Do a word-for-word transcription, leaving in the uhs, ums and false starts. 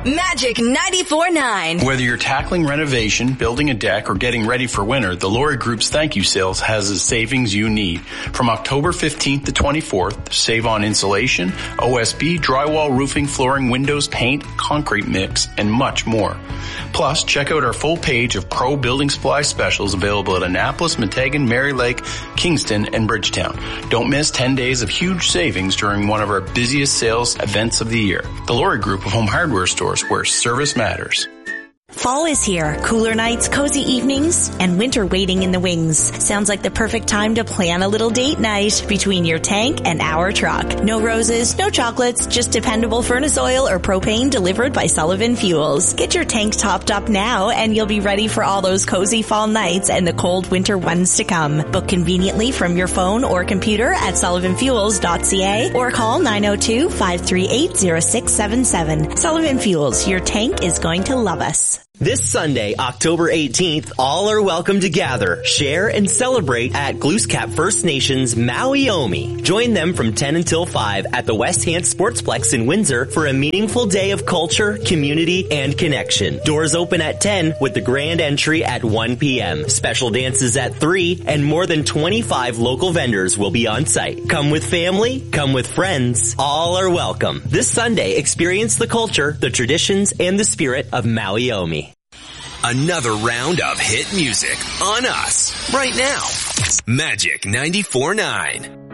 Magic ninety-four point nine. Whether you're tackling renovation, building a deck, or getting ready for winter, the Lori Group's Thank You Sales has the savings you need. From October fifteenth to twenty-fourth, save on insulation, O S B, drywall, roofing, flooring, windows, paint, concrete mix, and much more. Plus, check out our full page of pro building supply specials available at Annapolis, Meteghan, Mary Lake, Kingston, and Bridgetown. Don't miss ten days of huge savings during one of our busiest sales events of the year. The Lori Group of Home Hardware Stores, where service matters. Fall is here. Cooler nights, cozy evenings, and winter waiting in the wings. Sounds like the perfect time to plan a little date night between your tank and our truck. No roses, no chocolates, just dependable furnace oil or propane delivered by Sullivan Fuels. Get your tank topped up now and you'll be ready for all those cozy fall nights and the cold winter ones to come. Book conveniently from your phone or computer at sullivan fuels dot c a or call nine oh two, five three eight, oh six seven seven. Sullivan Fuels, your tank is going to love us. This Sunday, October eighteenth, all are welcome to gather, share, and celebrate at Glooscap First Nations Maui Omi. Join them from ten until five at the West Hants Sportsplex in Windsor for a meaningful day of culture, community, and connection. Doors open at ten with the grand entry at one p.m. Special dances at three, and more than twenty-five local vendors will be on site. Come with family, come with friends. All are welcome. This Sunday, experience the culture, the traditions, and the spirit of Maui Omi. Another round of hit music on us right now. Magic ninety-four point nine.